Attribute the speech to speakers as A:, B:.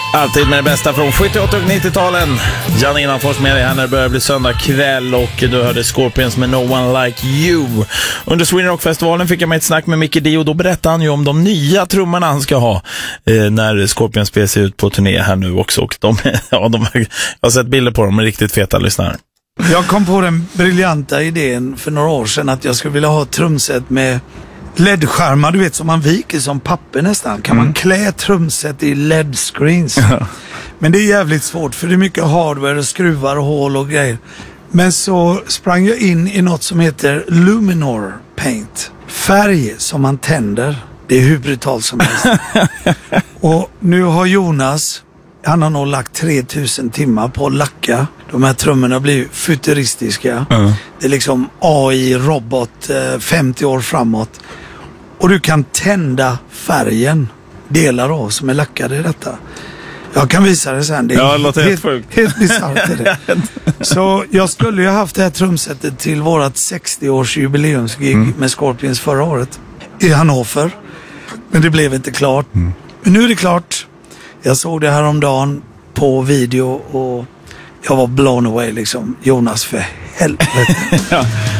A: Alltid med det bästa från 78 och 90-talen. Janina Fors med dig här när det börjar bli söndag kväll. Och du hörde Scorpions med No One Like You. Under Sweden Rock-festivalen fick jag med ett snack med Micke D. Och då berättade han ju om de nya trummorna han ska ha när Scorpions spelar sig ut på turné här nu också. Och jag har sett bilder på dem, de är riktigt feta lyssnare.
B: Jag kom på den briljanta idén för några år sedan att jag skulle vilja ha ett trumset med LED-skärmar, du vet, som man viker som papper nästan. Kan man klä trumset i LED-screens. Men det är jävligt svårt för det är mycket hardware och skruvar och hål och grejer. Men så sprang jag in i något som heter Luminor Paint. Färg som man tänder. Det är hur brutalt som helst. Och nu har Jonas, han har nog lagt 3000 timmar på att lacka. De här trummorna blir futuristiska. Det är liksom AI-robot 50 år framåt. Och du kan tända färgen, delar av som är lackade i detta. Jag kan visa det sen. Det är
A: låter helt sjukt.
B: Helt bisarrt är det. Så jag skulle ju haft det här trumsetet till vårat 60-års jubileumsgig med Scorpions förra året i Hannover. Men det blev inte klart. Men nu är det klart. Jag såg det här om dagen på video och jag var blown away liksom. Jonas, för helvete.